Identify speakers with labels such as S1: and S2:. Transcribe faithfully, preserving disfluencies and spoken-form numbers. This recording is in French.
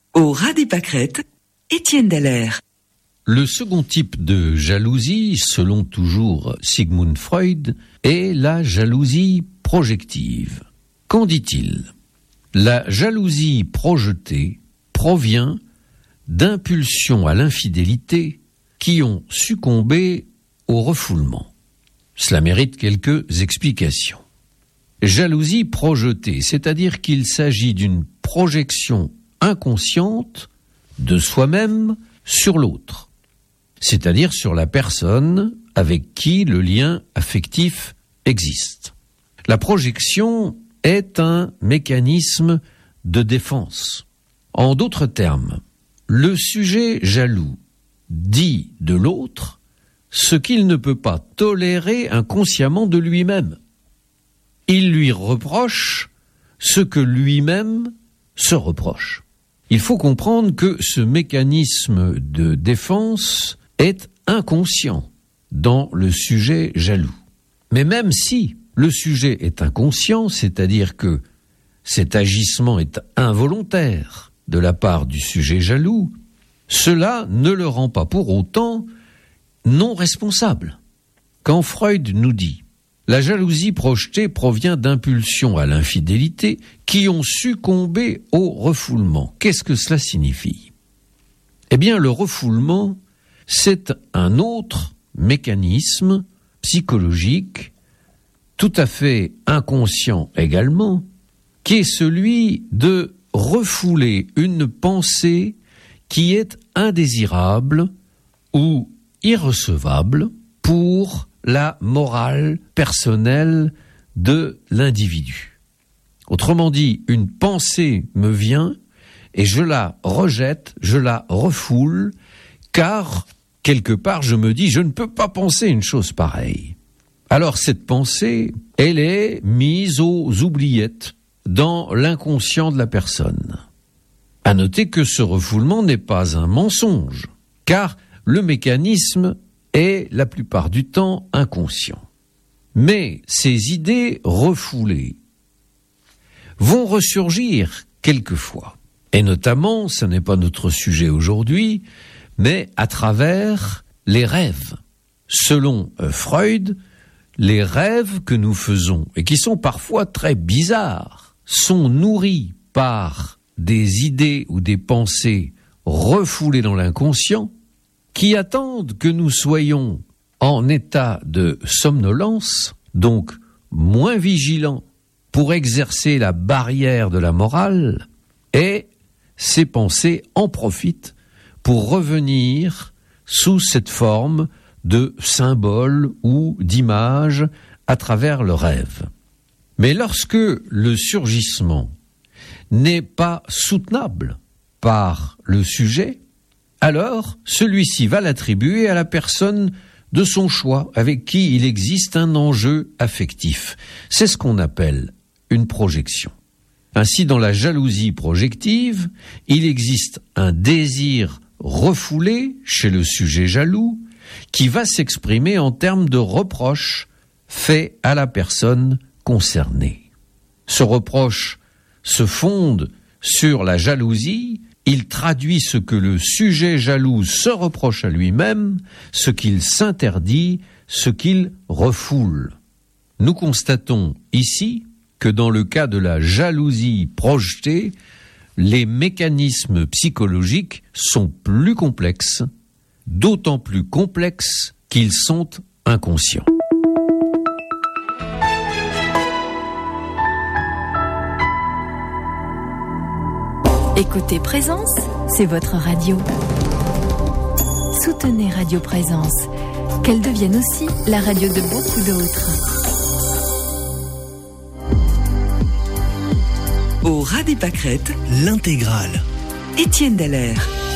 S1: Au ras des pâquerettes, Étienne Dallaire.
S2: Le second type de jalousie, selon toujours Sigmund Freud, est la jalousie projective. Qu'en dit-il ? La jalousie projetée provient d'impulsions à l'infidélité qui ont succombé au refoulement. Cela mérite quelques explications. Jalousie projetée, c'est-à-dire qu'il s'agit d'une projection inconsciente de soi-même sur l'autre, c'est-à-dire sur la personne avec qui le lien affectif existe. La projection est un mécanisme de défense. En d'autres termes, le sujet jaloux dit de l'autre ce qu'il ne peut pas tolérer inconsciemment de lui-même. Il lui reproche ce que lui-même se reproche. Il faut comprendre que ce mécanisme de défense est inconscient dans le sujet jaloux. Mais même si le sujet est inconscient, c'est-à-dire que cet agissement est involontaire de la part du sujet jaloux, cela ne le rend pas pour autant non responsable. Quand Freud nous dit « La jalousie projetée provient d'impulsions à l'infidélité qui ont succombé au refoulement », qu'est-ce que cela signifie ? Eh bien, le refoulement, c'est un autre mécanisme psychologique, tout à fait inconscient également, qui est celui de refouler une pensée qui est indésirable ou irrecevable pour la morale personnelle de l'individu. Autrement dit, une pensée me vient et je la rejette, je la refoule, car quelque part je me dis je ne peux pas penser une chose pareille. Alors cette pensée, elle est mise aux oubliettes dans l'inconscient de la personne. À noter que ce refoulement n'est pas un mensonge, car le mécanisme est la plupart du temps inconscient. Mais ces idées refoulées vont ressurgir quelquefois. Et notamment, ce n'est pas notre sujet aujourd'hui, mais à travers les rêves. Selon euh, Freud, les rêves que nous faisons, et qui sont parfois très bizarres, sont nourris par des idées ou des pensées refoulées dans l'inconscient, qui attendent que nous soyons en état de somnolence, donc moins vigilants pour exercer la barrière de la morale, et ces pensées en profitent pour revenir sous cette forme de symboles ou d'images à travers le rêve. Mais lorsque le surgissement n'est pas soutenable par le sujet, alors celui-ci va l'attribuer à la personne de son choix, avec qui il existe un enjeu affectif. C'est ce qu'on appelle une projection. Ainsi, dans la jalousie projective, il existe un désir refoulé chez le sujet jaloux qui va s'exprimer en termes de reproches faits à la personne concernée. Ce reproche se fonde sur la jalousie. Il traduit ce que le sujet jaloux se reproche à lui-même, ce qu'il s'interdit, ce qu'il refoule. Nous constatons ici que dans le cas de la jalousie projetée, les mécanismes psychologiques sont plus complexes, d'autant plus complexes qu'ils sont inconscients.
S3: Écoutez Présence, c'est votre radio. Soutenez Radio Présence, qu'elle devienne aussi la radio de beaucoup d'autres.
S1: Au ras des pâquerettes,
S4: l'intégrale.
S1: Étienne Dallaire.